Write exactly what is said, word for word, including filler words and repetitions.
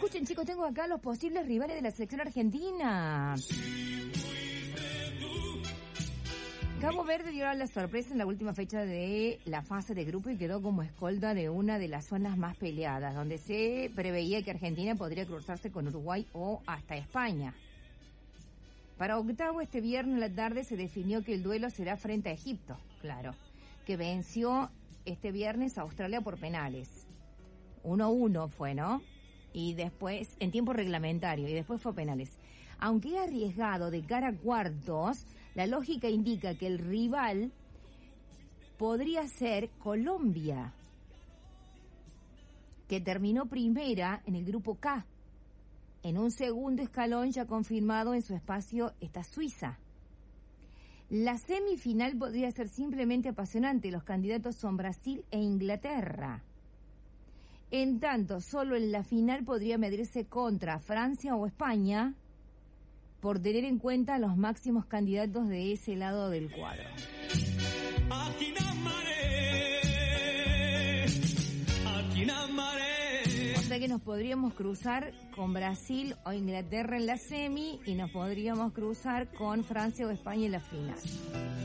escuchen chicos, tengo acá los posibles rivales de la selección argentina. Cabo Verde dio la sorpresa en la última fecha de la fase de grupo y quedó como escolta de una de las zonas más peleadas, donde se preveía que Argentina podría cruzarse con Uruguay o hasta España. Para octavo, este viernes en la tarde se definió que el duelo será frente a Egipto, claro, que venció este viernes a Australia por penales. uno a uno fue, ¿no? Y después, en tiempo reglamentario, y después fue penales. Aunque arriesgado de cara a cuartos, la lógica indica que el rival podría ser Colombia, que terminó primera en el grupo K. En un segundo escalón ya confirmado en su espacio está Suiza. La semifinal podría ser simplemente apasionante. Los candidatos son Brasil e Inglaterra. En tanto, solo en la final podría medirse contra Francia o España, por tener en cuenta los máximos candidatos de ese lado del cuadro. Aquí namaré, aquí namaré. O sea que nos podríamos cruzar con Brasil o Inglaterra en la semi y nos podríamos cruzar con Francia o España en la final.